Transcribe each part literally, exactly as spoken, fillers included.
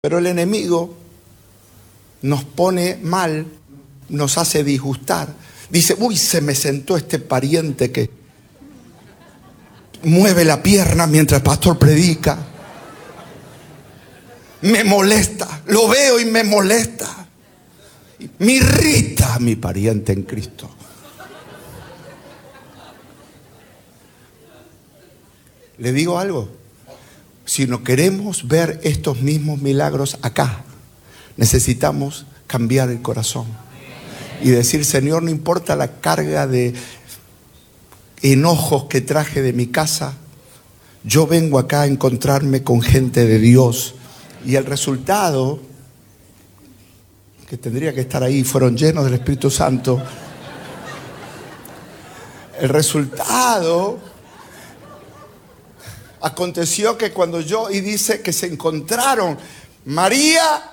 Pero el enemigo nos pone mal, nos hace disgustar. Dice, uy, se me sentó este pariente que mueve la pierna mientras el pastor predica. Me molesta, lo veo y me molesta. Me irrita mi pariente en Cristo. ¿Le digo algo? Si no queremos ver estos mismos milagros acá, necesitamos cambiar el corazón y decir, Señor, no importa la carga de enojos que traje de mi casa, yo vengo acá a encontrarme con gente de Dios. Y el resultado, que tendría que estar ahí, fueron llenos del Espíritu Santo. El resultado aconteció que cuando yo, y dice que se encontraron María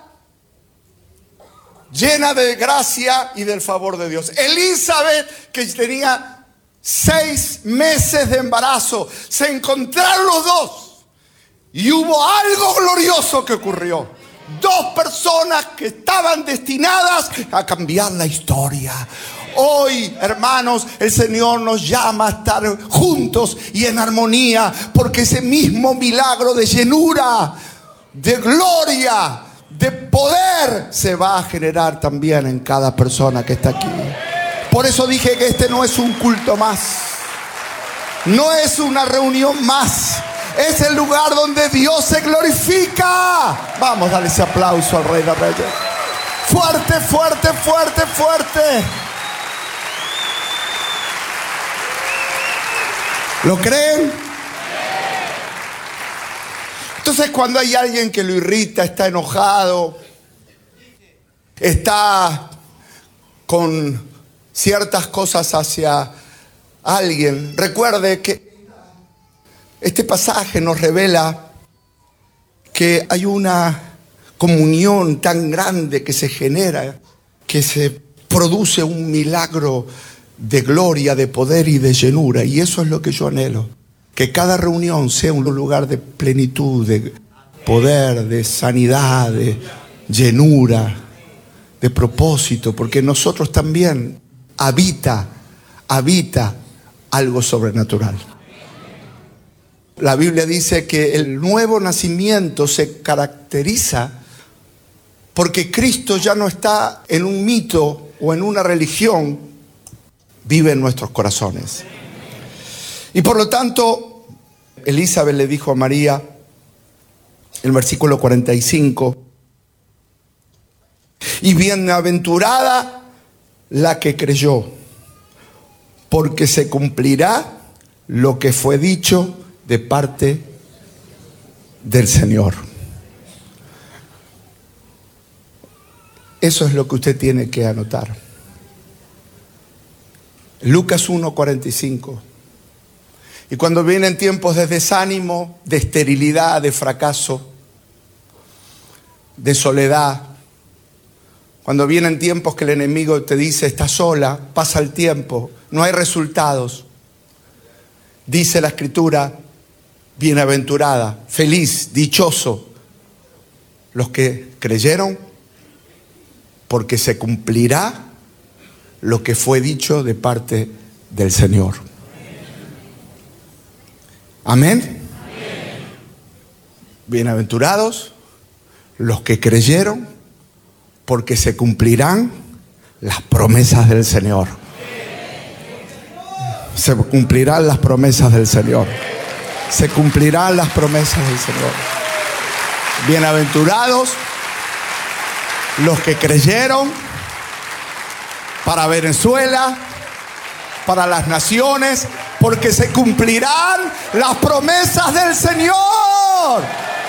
llena de gracia y del favor de Dios, Elizabeth que tenía seis meses de embarazo, se encontraron los dos y hubo algo glorioso que ocurrió. Dos personas que estaban destinadas a cambiar la historia. Hoy, hermanos, el Señor nos llama a estar juntos y en armonía, porque ese mismo milagro de llenura, de gloria, de poder se va a generar también en cada persona que está aquí. Por eso dije que este no es un culto más, no es una reunión más, es el lugar donde Dios se glorifica. Vamos a darle ese aplauso al Rey de Reyes. Fuerte, fuerte, fuerte, fuerte. ¿Lo creen? Entonces, cuando hay alguien que lo irrita, está enojado, está con ciertas cosas hacia alguien, recuerde que este pasaje nos revela que hay una comunión tan grande que se genera, que se produce un milagro de gloria, de poder y de llenura. Y eso es lo que yo anhelo, que cada reunión sea un lugar de plenitud, de poder, de sanidad, de llenura, de propósito, porque en nosotros también habita, habita algo sobrenatural. La Biblia dice que el nuevo nacimiento se caracteriza porque Cristo ya no está en un mito o en una religión, vive en nuestros corazones. Y por lo tanto, Elizabeth le dijo a María, el versículo cuarenta y cinco, y bienaventurada la que creyó, porque se cumplirá lo que fue dicho de parte del Señor. Eso es lo que usted tiene que anotar. Lucas uno, cuarenta y cinco. Y cuando vienen tiempos de desánimo, de esterilidad, de fracaso, de soledad, cuando vienen tiempos que el enemigo te dice, estás sola, pasa el tiempo, no hay resultados, dice la Escritura, bienaventurada, feliz, dichoso, los que creyeron, porque se cumplirá lo que fue dicho de parte del Señor. Amén. Amén. Bienaventurados los que creyeron, porque se cumplirán las promesas del Señor. Se cumplirán las promesas del Señor. Se cumplirán las promesas del Señor. Bienaventurados los que creyeron, para Venezuela, para las naciones, porque se cumplirán las promesas del Señor.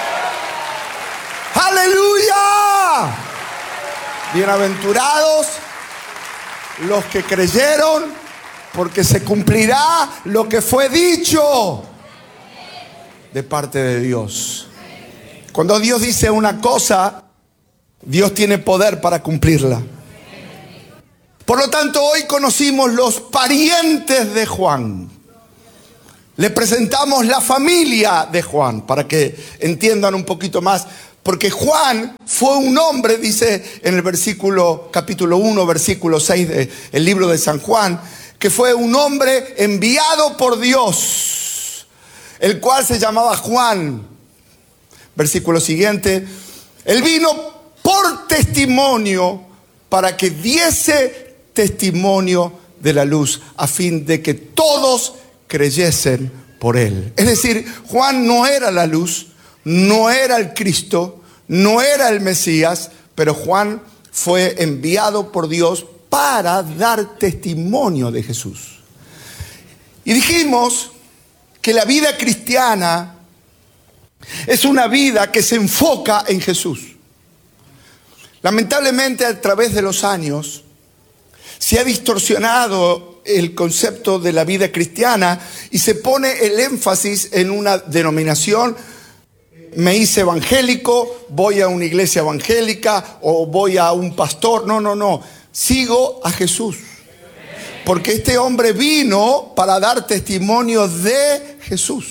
¡Aleluya! Bienaventurados los que creyeron, porque se cumplirá lo que fue dicho de parte de Dios. Cuando Dios dice una cosa, Dios tiene poder para cumplirla. Por lo tanto, hoy conocimos los parientes de Juan. Le presentamos la familia de Juan para que entiendan un poquito más Porque Juan fue un hombre, dice en el versículo, capítulo uno, versículo seis del libro de San Juan, que fue un hombre enviado por Dios, el cual se llamaba Juan. Versículo siguiente, él vino por testimonio para que diese testimonio de la luz, a fin de que todos creyesen por él. Es decir, Juan no era la luz, no era el Cristo, no era el Mesías, pero Juan fue enviado por Dios para dar testimonio de Jesús. Y dijimos que la vida cristiana es una vida que se enfoca en Jesús. Lamentablemente, a través de los años se ha distorsionado el concepto de la vida cristiana y se pone el énfasis en una denominación. Me hice evangélico, voy a una iglesia evangélica o voy a un pastor. No, no, no. Sigo a Jesús. Porque este hombre vino para dar testimonio de Jesús.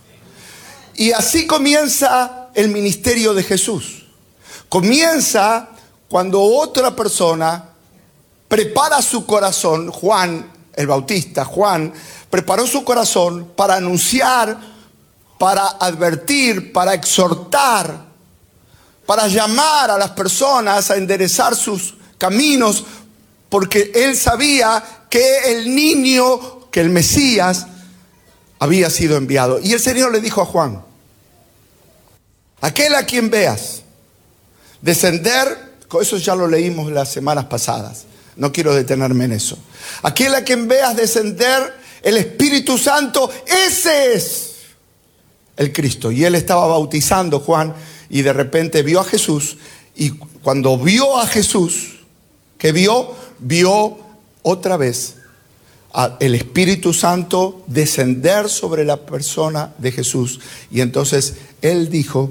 Y así comienza el ministerio de Jesús. Comienza cuando otra persona prepara su corazón. Juan el Bautista, Juan, preparó su corazón para anunciar, para advertir, para exhortar, para llamar a las personas a enderezar sus caminos, porque él sabía que el niño, que el Mesías, había sido enviado. Y el Señor le dijo a Juan: aquel a quien veas descender, eso ya lo leímos las semanas pasadas, no quiero detenerme en eso. Aquel a quien veas descender el Espíritu Santo, ese es el Cristo. Y él estaba bautizando, Juan, y de repente vio a Jesús. Y cuando vio a Jesús, ¿qué vio? Vio otra vez el Espíritu Santo descender sobre la persona de Jesús. Y entonces él dijo: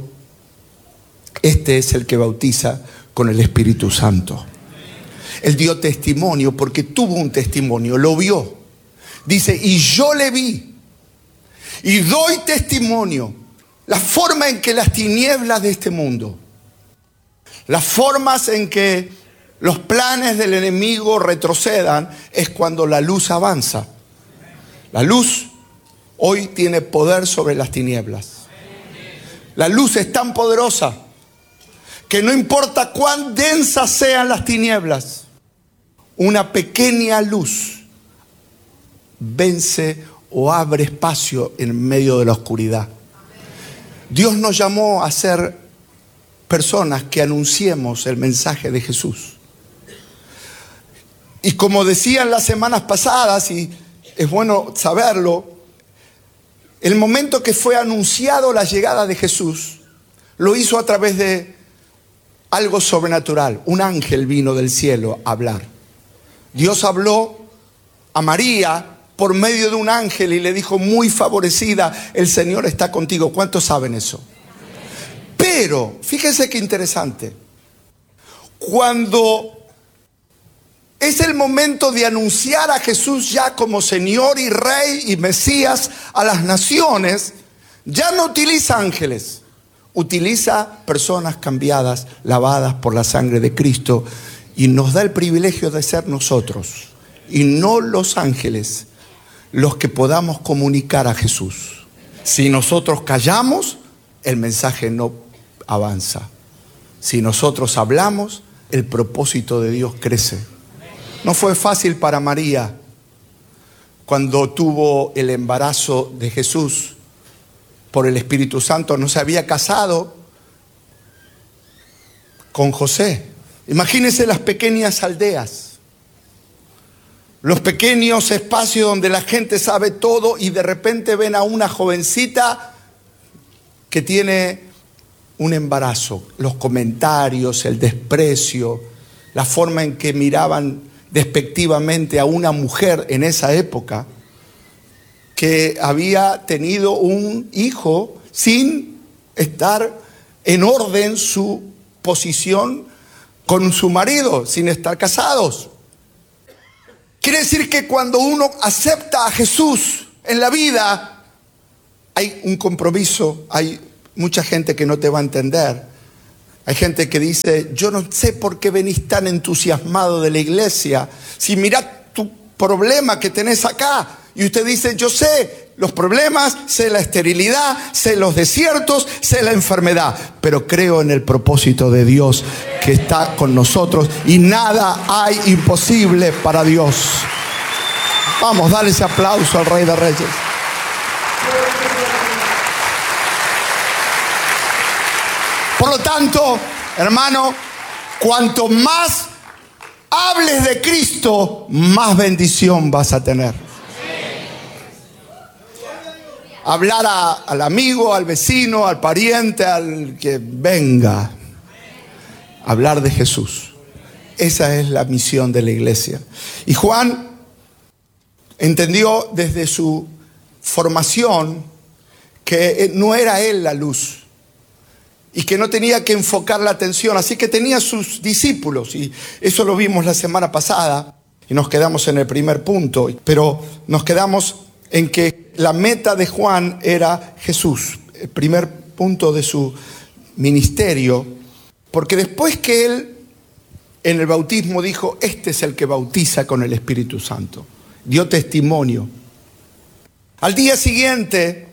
este es el que bautiza con el Espíritu Santo. Él dio testimonio porque tuvo un testimonio, lo vio. Dice: y yo le vi y doy testimonio. La forma en que las tinieblas de este mundo, las formas en que los planes del enemigo retrocedan, es cuando la luz avanza. La luz hoy tiene poder sobre las tinieblas. La luz es tan poderosa que no importa cuán densas sean las tinieblas, una pequeña luz vence o abre espacio en medio de la oscuridad. Dios nos llamó a ser personas que anunciemos el mensaje de Jesús. Y como decían las semanas pasadas, y es bueno saberlo, el momento que fue anunciado la llegada de Jesús, lo hizo a través de algo sobrenatural. Un ángel vino del cielo a hablar. Dios habló a María por medio de un ángel y le dijo: muy favorecida, el Señor está contigo. ¿Cuántos saben eso? Pero, fíjense qué interesante. Cuando es el momento de anunciar a Jesús ya como Señor y Rey y Mesías a las naciones, ya no utiliza ángeles, utiliza personas cambiadas, lavadas por la sangre de Cristo, y nos da el privilegio de ser nosotros y no los ángeles los que podamos comunicar a Jesús. Si nosotros callamos, el mensaje no avanza. Si nosotros hablamos, el propósito de Dios crece. No fue fácil para María cuando tuvo el embarazo de Jesús por el Espíritu Santo. No se había casado con José. Imagínense las pequeñas aldeas, los pequeños espacios donde la gente sabe todo, y de repente ven a una jovencita que tiene un embarazo. Los comentarios, el desprecio, la forma en que miraban despectivamente a una mujer en esa época que había tenido un hijo sin estar en orden su posición con su marido, sin estar casados. Quiere decir que cuando uno acepta a Jesús en la vida, hay un compromiso. Hay mucha gente que no te va a entender, Hay gente que dice, yo no sé por qué venís tan entusiasmado de la iglesia. Si mirá tu problema que tenés acá. Y usted dice, yo sé los problemas, sé la esterilidad, sé los desiertos, sé la enfermedad. Pero creo en el propósito de Dios que está con nosotros. Y nada hay imposible para Dios. Vamos, dale ese aplauso al Rey de Reyes. Por lo tanto, hermano, cuanto más hables de Cristo, más bendición vas a tener. Hablar a, al amigo, al vecino, al pariente, al que venga. Hablar de Jesús. Esa es la misión de la iglesia. Y Juan entendió desde su formación que no era él la luz. Y que no tenía que enfocar la atención. Así que tenía sus discípulos. Y eso lo vimos la semana pasada. Y nos quedamos en el primer punto. Pero nos quedamos en que la meta de Juan era Jesús. El primer punto de su ministerio. Porque después que él en el bautismo dijo, este es el que bautiza con el Espíritu Santo. Dio testimonio. Al día siguiente,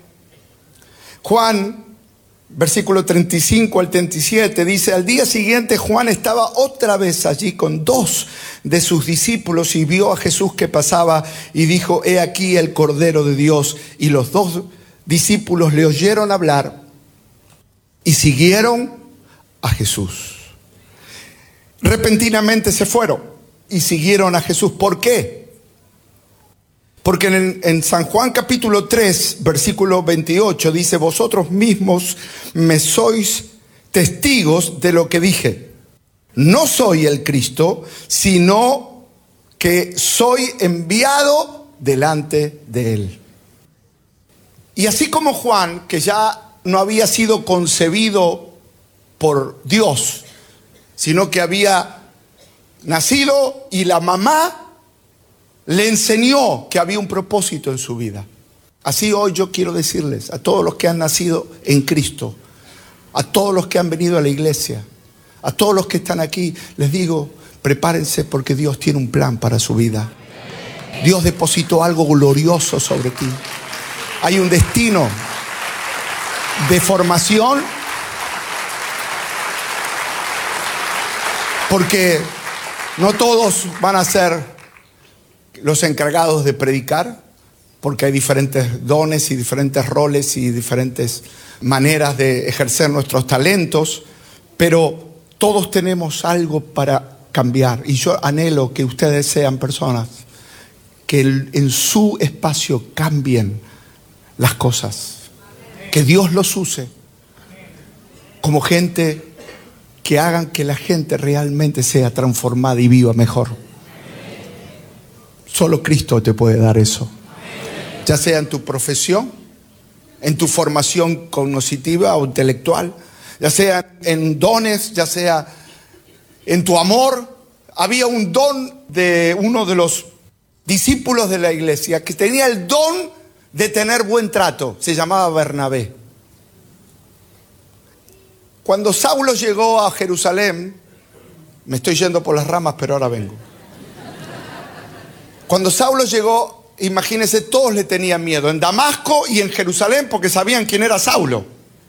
Juan... versículo treinta y cinco al treinta y siete dice, al día siguiente Juan estaba otra vez allí con dos de sus discípulos y vio a Jesús que pasaba y dijo, he aquí el Cordero de Dios. Y los dos discípulos le oyeron hablar y siguieron a Jesús. Repentinamente se fueron y siguieron a Jesús. ¿Por qué? Porque en, en San Juan capítulo tres, versículo veintiocho, dice, vosotros mismos me sois testigos de lo que dije. No soy el Cristo, sino que soy enviado delante de él. Y así como Juan, que ya no había sido concebido por Dios, sino que había nacido y la mamá le enseñó que había un propósito en su vida. Así hoy yo quiero decirles a todos los que han nacido en Cristo, a todos los que han venido a la iglesia, a todos los que están aquí, les digo, prepárense porque Dios tiene un plan para su vida. Dios depositó algo glorioso sobre ti. Hay un destino de formación, porque no todos van a ser los encargados de predicar, porque hay diferentes dones y diferentes roles y diferentes maneras de ejercer nuestros talentos, pero todos tenemos algo para cambiar. Y yo anhelo que ustedes sean personas que en su espacio cambien las cosas, que Dios los use como gente que hagan que la gente realmente sea transformada y viva mejor. Solo Cristo te puede dar eso. Ya sea en tu profesión, en tu formación cognitiva o intelectual, ya sea en dones, ya sea en tu amor. Había un don de uno de los discípulos de la iglesia que tenía el don de tener buen trato. Se llamaba Bernabé. Cuando Saulo llegó a Jerusalén, me estoy yendo por las ramas, pero ahora vengo. Cuando Saulo llegó, imagínense, todos le tenían miedo, en Damasco y en Jerusalén, porque sabían quién era Saulo.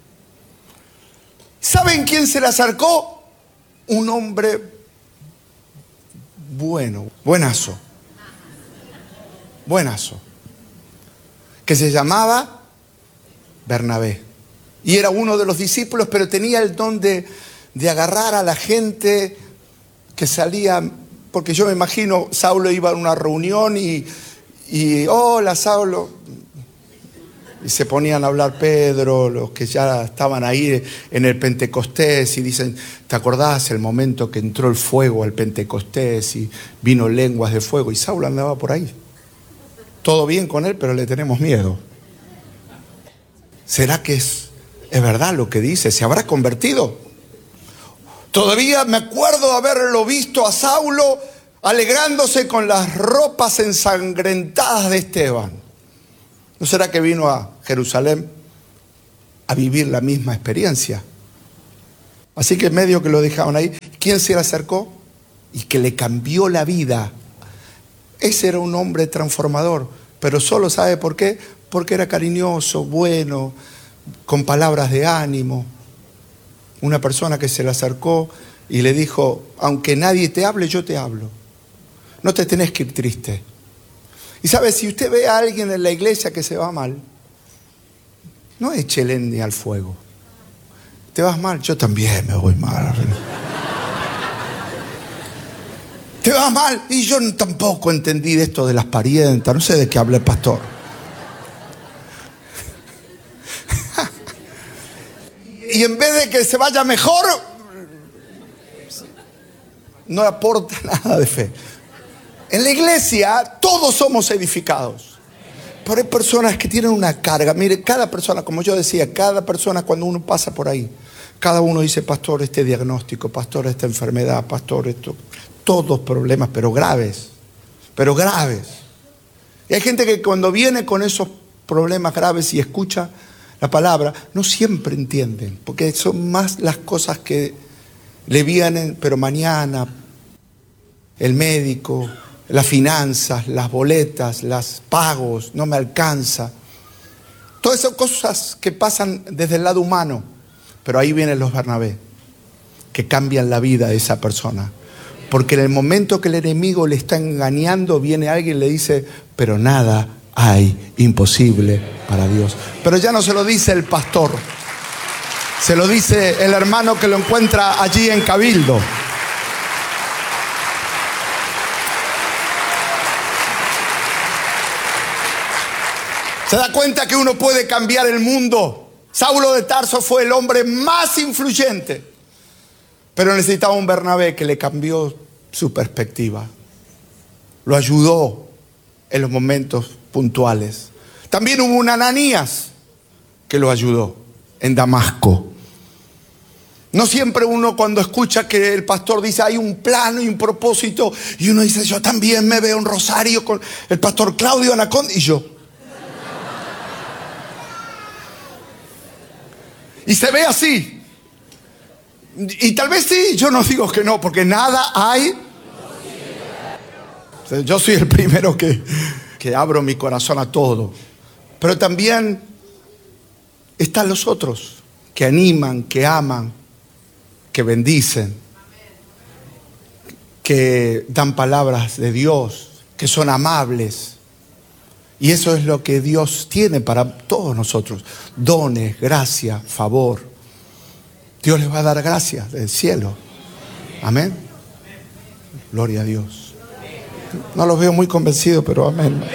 ¿Saben quién se le acercó? Un hombre bueno, buenazo, buenazo, que se llamaba Bernabé. Y era uno de los discípulos, pero tenía el don de, de agarrar a la gente que salía. Porque yo me imagino, Saulo iba a una reunión y, y hola Saulo, y se ponían a hablar Pedro, los que ya estaban ahí en el Pentecostés, y dicen, ¿te acordás el momento que entró el fuego al Pentecostés y vino lenguas de fuego? Y Saulo andaba por ahí. Todo bien con él, pero le tenemos miedo. ¿Será que es, es verdad lo que dice? ¿Se habrá convertido? Todavía me acuerdo de haberlo visto a Saulo alegrándose con las ropas ensangrentadas de Esteban. ¿No será que vino a Jerusalén a vivir la misma experiencia? Así que medio que lo dejaban ahí. ¿Quién se le acercó? Y que le cambió la vida. Ese era un hombre transformador, pero solo ¿sabe por qué? Porque era cariñoso, bueno, con palabras de ánimo. Una persona que se le acercó y le dijo, aunque nadie te hable, yo te hablo. No te tenés que ir triste. Y sabe, si usted ve a alguien en la iglesia que se va mal, no eche leña al fuego. ¿Te vas mal? Yo también me voy mal. ¿Te vas mal? Y yo tampoco entendí de esto de las parientas. No sé de qué habla el pastor. Y en vez de que se vaya mejor, no aporta nada de fe. En la iglesia todos somos edificados. Pero hay personas que tienen una carga. Mire, cada persona, como yo decía, cada persona cuando uno pasa por ahí, cada uno dice, pastor, este diagnóstico, pastor, esta enfermedad, pastor, esto. Todos problemas, pero graves. Pero graves. Y hay gente que cuando viene con esos problemas graves y escucha la palabra, no siempre entienden. Porque son más las cosas que le vienen, pero mañana, el médico, las finanzas, las boletas, los pagos, no me alcanza. Todas esas cosas que pasan desde el lado humano. Pero ahí vienen los Bernabé, que cambian la vida de esa persona. Porque en el momento que el enemigo le está engañando, viene alguien y le dice, pero nada hay imposible para Dios. Pero ya no se lo dice el pastor, se lo dice el hermano que lo encuentra allí en Cabildo. ¿Se da cuenta que uno puede cambiar el mundo? Saulo de Tarso fue el hombre más influyente, pero necesitaba un Bernabé que le cambió su perspectiva. Lo ayudó en los momentos puntuales. También hubo un Ananías que lo ayudó en Damasco. No siempre uno cuando escucha que el pastor dice hay un plano y un propósito, y uno dice yo también me veo en Rosario con el pastor Claudio Anacón y yo. Y se ve así. Y tal vez sí, yo no digo que no, porque nada hay. Yo soy el primero que, que abro mi corazón a todo. Pero también están los otros que animan, que aman, que bendicen, que dan palabras de Dios, que son amables. Y eso es lo que Dios tiene para todos nosotros. Dones, gracia, favor. Dios les va a dar gracias del cielo. Amén. Gloria a Dios. No los veo muy convencidos, pero amén.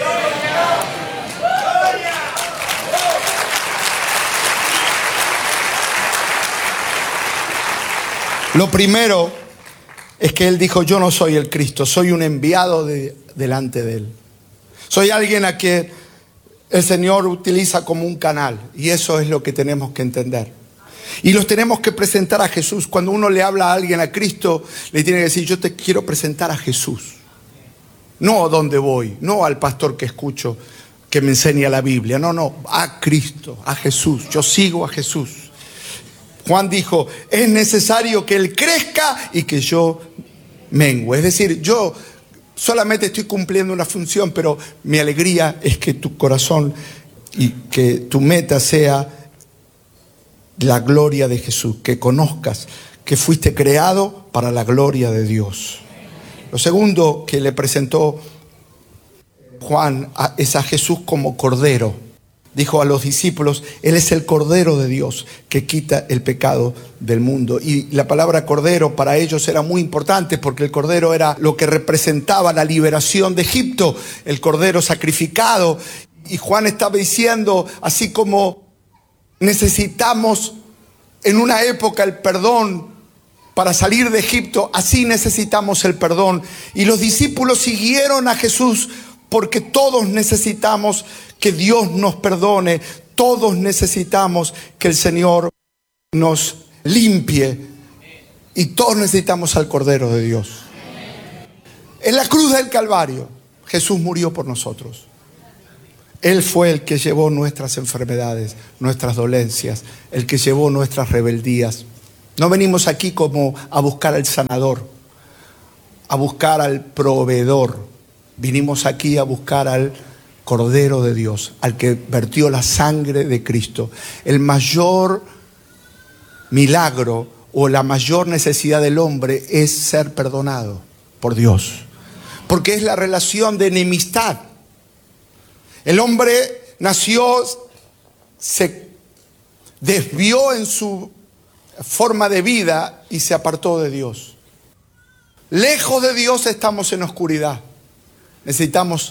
Lo primero es que él dijo, yo no soy el Cristo, soy un enviado de, delante de él. Soy alguien a quien el Señor utiliza como un canal. Y eso es lo que tenemos que entender. Y los tenemos que presentar a Jesús. Cuando uno le habla a alguien a Cristo, le tiene que decir, yo te quiero presentar a Jesús. No a dónde voy, no al pastor que escucho que me enseña la Biblia. No, no, a Cristo, a Jesús. Yo sigo a Jesús. Juan dijo, es necesario que Él crezca y que yo mengue. Es decir, yo solamente estoy cumpliendo una función, pero mi alegría es que tu corazón y que tu meta sea la gloria de Jesús, que conozcas que fuiste creado para la gloria de Dios. Lo segundo que le presentó Juan es a Jesús como Cordero. Dijo a los discípulos, Él es el Cordero de Dios que quita el pecado del mundo. Y la palabra Cordero para ellos era muy importante porque el Cordero era lo que representaba la liberación de Egipto, el Cordero sacrificado. Y Juan estaba diciendo, así como necesitamos en una época el perdón para salir de Egipto, así necesitamos el perdón. Y los discípulos siguieron a Jesús porque todos necesitamos que Dios nos perdone. Todos necesitamos que el Señor nos limpie. Y todos necesitamos al Cordero de Dios. En la cruz del Calvario, Jesús murió por nosotros. Él fue el que llevó nuestras enfermedades, nuestras dolencias, el que llevó nuestras rebeldías. No venimos aquí como a buscar al sanador, a buscar al proveedor. Vinimos aquí a buscar al Cordero de Dios, al que vertió la sangre de Cristo. El mayor milagro o la mayor necesidad del hombre es ser perdonado por Dios, porque es la relación de enemistad. El hombre nació, se desvió en su forma de vida y se apartó de Dios. Lejos de Dios estamos en oscuridad. Necesitamos,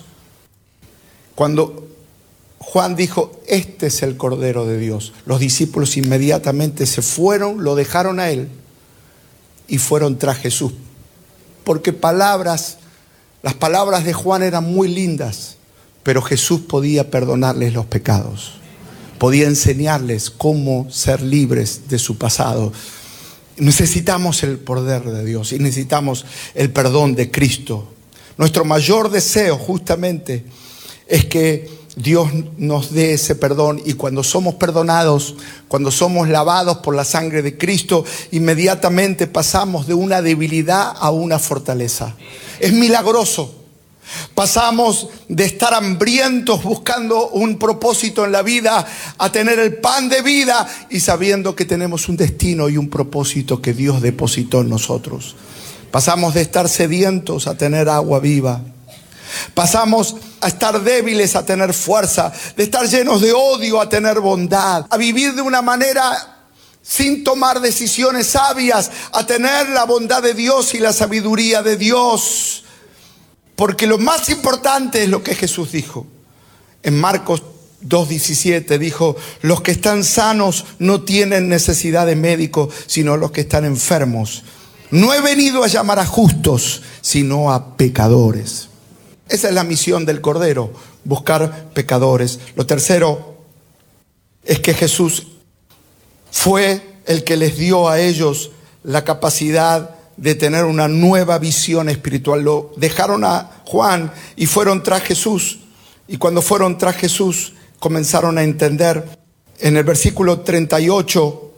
cuando Juan dijo, este es el Cordero de Dios, los discípulos inmediatamente se fueron, lo dejaron a él y fueron tras Jesús. Porque palabras, las palabras de Juan eran muy lindas, pero Jesús podía perdonarles los pecados. Podía enseñarles cómo ser libres de su pasado. Necesitamos el poder de Dios y necesitamos el perdón de Cristo. Nuestro mayor deseo justamente es que Dios nos dé ese perdón, y cuando somos perdonados, cuando somos lavados por la sangre de Cristo, inmediatamente pasamos de una debilidad a una fortaleza. Es milagroso. Pasamos de estar hambrientos buscando un propósito en la vida a tener el pan de vida y sabiendo que tenemos un destino y un propósito que Dios depositó en nosotros. Pasamos de estar sedientos a tener agua viva. Pasamos a estar débiles a tener fuerza, de estar llenos de odio a tener bondad, a vivir de una manera sin tomar decisiones sabias, a tener la bondad de Dios y la sabiduría de Dios. Porque lo más importante es lo que Jesús dijo. En Marcos dos diecisiete dijo, los que están sanos no tienen necesidad de médico, sino los que están enfermos. No he venido a llamar a justos, sino a pecadores. Esa es la misión del Cordero, buscar pecadores. Lo tercero es que Jesús fue el que les dio a ellos la capacidad de tener una nueva visión espiritual. Lo dejaron a Juan y fueron tras Jesús. Y cuando fueron tras Jesús, comenzaron a entender. En el versículo treinta y ocho,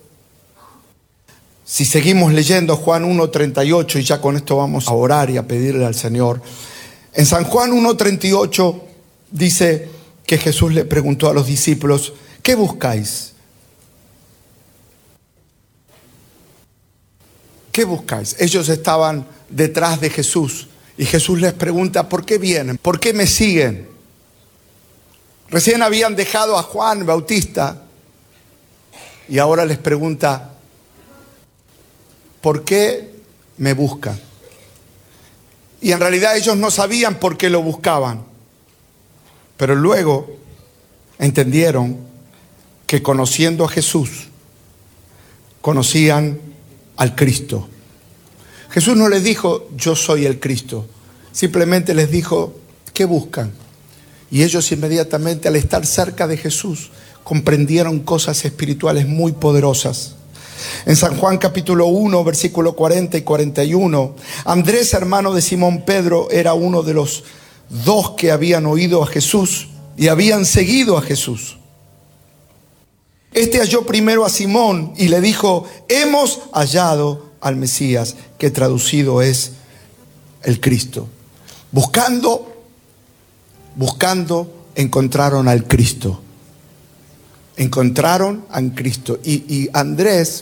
si seguimos leyendo Juan uno treinta y ocho, y ya con esto vamos a orar y a pedirle al Señor. En San Juan uno treinta y ocho dice que Jesús le preguntó a los discípulos, ¿qué buscáis? ¿Qué buscáis? Ellos estaban detrás de Jesús y Jesús les pregunta, ¿por qué vienen? ¿Por qué me siguen? Recién habían dejado a Juan Bautista y ahora les pregunta, ¿por qué me buscan? Y en realidad ellos no sabían por qué lo buscaban, pero luego entendieron que conociendo a Jesús, conocían al Cristo. Jesús no les dijo, yo soy el Cristo. Simplemente les dijo, ¿qué buscan? Y ellos inmediatamente, al estar cerca de Jesús, comprendieron cosas espirituales muy poderosas. En San Juan capítulo uno, versículo cuarenta y cuarenta y uno, Andrés, hermano de Simón Pedro, era uno de los dos que habían oído a Jesús y habían seguido a Jesús. Este halló primero a Simón y le dijo, hemos hallado al Mesías, que traducido es el Cristo. Buscando, buscando, encontraron al Cristo. Encontraron a Cristo. Y, y Andrés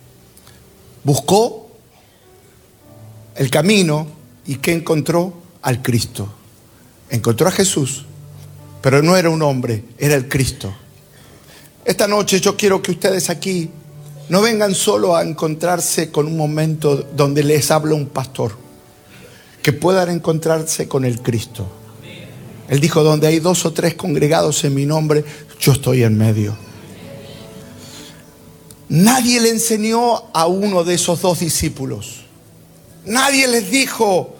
buscó el camino y ¿qué encontró? Al Cristo. Encontró a Jesús, pero no era un hombre, era el Cristo. Esta noche yo quiero que ustedes aquí no vengan solo a encontrarse con un momento donde les habla un pastor, que puedan encontrarse con el Cristo. Él dijo, donde hay dos o tres congregados en mi nombre, yo estoy en medio. Nadie le enseñó a uno de esos dos discípulos. Nadie les dijo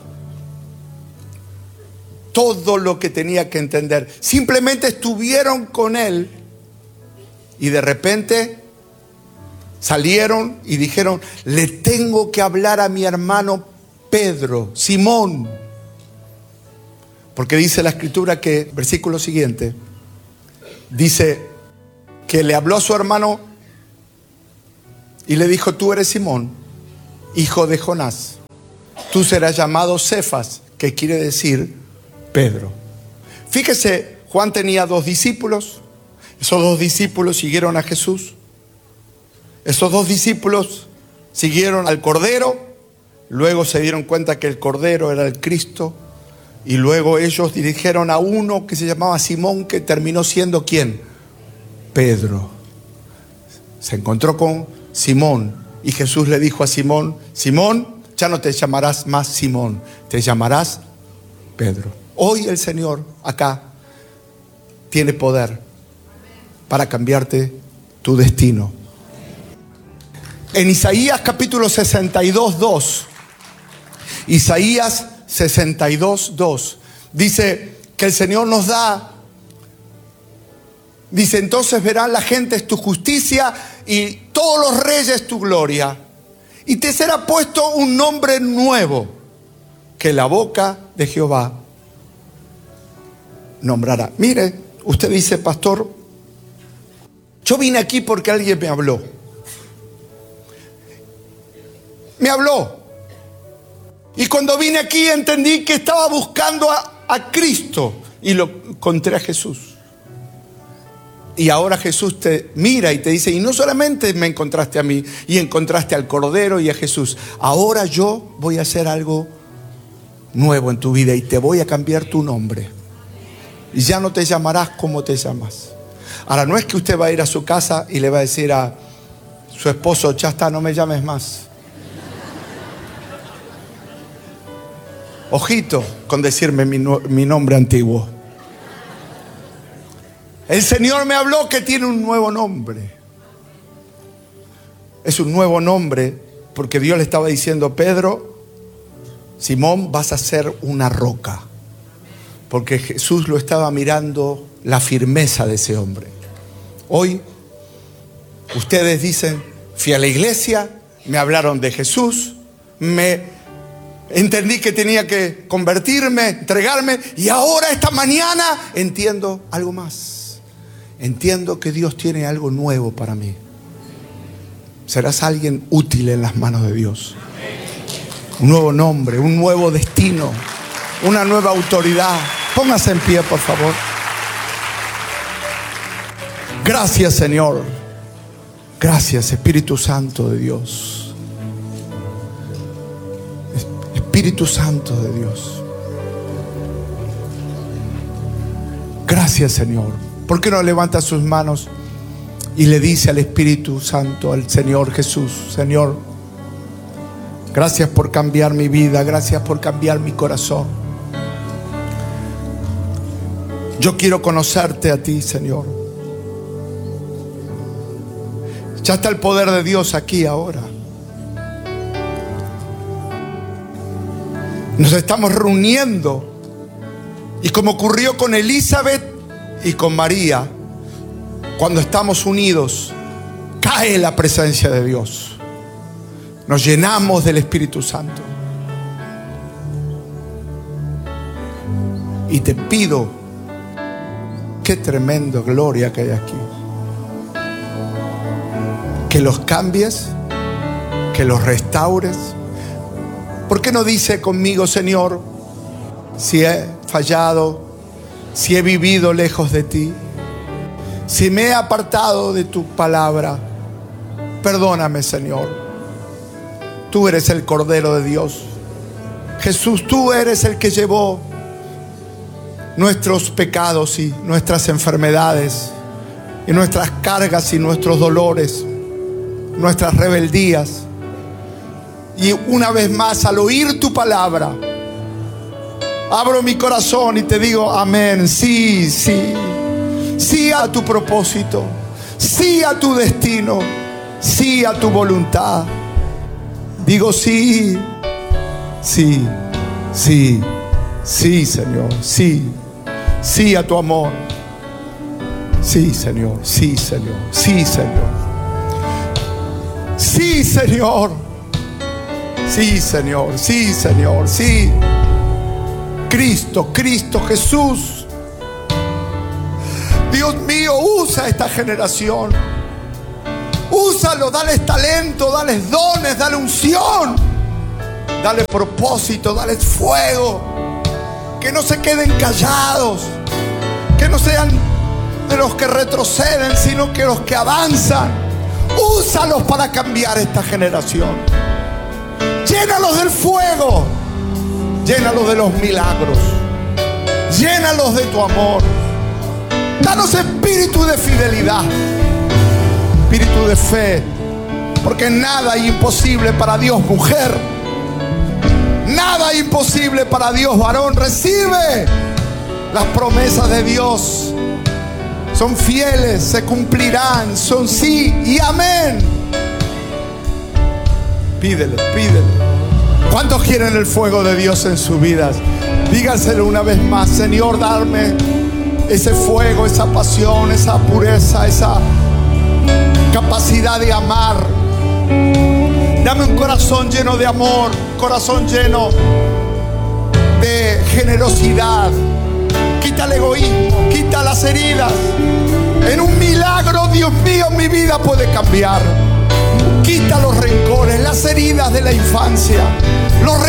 todo lo que tenía que entender. Simplemente estuvieron con él y de repente salieron y dijeron, le tengo que hablar a mi hermano Pedro, Simón. Porque dice la escritura que, versículo siguiente, dice que le habló a su hermano y le dijo: tú eres Simón, hijo de Jonás. Tú serás llamado Cefas, que quiere decir Pedro. Fíjese, Juan tenía dos discípulos. Esos dos discípulos siguieron a Jesús. Esos dos discípulos siguieron al Cordero. Luego se dieron cuenta que el Cordero era el Cristo. Y luego ellos dirigieron a uno que se llamaba Simón, que terminó siendo ¿quién? Pedro. Se encontró con Simón y Jesús le dijo a Simón: Simón, ya no te llamarás más Simón, te llamarás Pedro. Hoy el Señor acá tiene poder para cambiarte tu destino. En Isaías capítulo sesenta y dos, dos, Isaías sesenta y dos, dos, dice que el Señor nos da, dice: entonces verán la gente tu justicia y todos los reyes tu gloria, y te será puesto un nombre nuevo que la boca de Jehová nombrará. Mire, usted dice: pastor, yo vine aquí porque alguien me habló. Me habló. Y cuando vine aquí entendí que estaba buscando a, a Cristo y lo encontré a Jesús. Y ahora Jesús te mira y te dice: y no solamente me encontraste a mí y encontraste al Cordero y a Jesús, ahora yo voy a hacer algo nuevo en tu vida y te voy a cambiar tu nombre. Y ya no te llamarás como te llamas. Ahora, no es que usted va a ir a su casa y le va a decir a su esposo: ya está, no me llames más. Ojito con decirme mi, mi nombre antiguo. El Señor me habló que tiene un nuevo nombre. Es un nuevo nombre porque Dios le estaba diciendo: Pedro, Simón, vas a ser una roca. Porque Jesús lo estaba mirando, la firmeza de ese hombre. Hoy ustedes dicen: fui a la iglesia, me hablaron de Jesús, me entendí que tenía que convertirme, entregarme, y ahora esta mañana entiendo algo más. Entiendo que Dios tiene algo nuevo para mí. Serás alguien útil en las manos de Dios. Un nuevo nombre, un nuevo destino, una nueva autoridad. Póngase en pie, por favor. Gracias, Señor. Gracias, Espíritu Santo de Dios. Espíritu Santo de Dios. Gracias, Señor. ¿Por qué no levanta sus manos y le dice al Espíritu Santo, al Señor Jesús: Señor, gracias por cambiar mi vida, gracias por cambiar mi corazón. Yo quiero conocerte a ti, Señor. Ya está el poder de Dios aquí ahora. Nos estamos reuniendo, y como ocurrió con Elizabeth y con María, cuando estamos unidos, cae la presencia de Dios. Nos llenamos del Espíritu Santo. Y te pido, qué tremenda gloria que hay aquí, que los cambies, que los restaures. ¿Por qué no dice conmigo: Señor, si he fallado, si he vivido lejos de ti, si me he apartado de tu palabra, perdóname, Señor? Tú eres el Cordero de Dios. Jesús, tú eres el que llevó nuestros pecados y nuestras enfermedades, y nuestras cargas y nuestros dolores, nuestras rebeldías. Y una vez más, al oír tu palabra, abro mi corazón y te digo: amén, sí, sí, sí a tu propósito, sí a tu destino, sí a tu voluntad. Digo sí, sí, sí, sí, Señor, sí, sí a tu amor. Sí, Señor, sí, Señor, sí, Señor. Sí, Señor. Sí, Señor, sí, Señor, sí. Cristo, Cristo Jesús. Dios mío, usa esta generación. Úsalo, dales talento, dales dones, dale unción, dale propósito, dale fuego. Que no se queden callados, que no sean de los que retroceden, sino que los que avanzan. Úsalos para cambiar esta generación. Llénalos del fuego, llénalos de los milagros, llénalos de tu amor. Danos espíritu de fidelidad, espíritu de fe, porque nada es imposible para Dios, mujer. Nada es imposible para Dios, varón. Recibe las promesas de Dios. Son fieles, se cumplirán, son sí y amén. Pídele, pídele. ¿Cuántos quieren el fuego de Dios en sus vidas? Díganselo una vez más: Señor, darme ese fuego, esa pasión, esa pureza, esa capacidad de amar. Dame un corazón lleno de amor, un corazón lleno de generosidad. Quita el egoísmo, quita las heridas. En un milagro, Dios mío, mi vida puede cambiar. Quita los rencores, las heridas de la infancia, los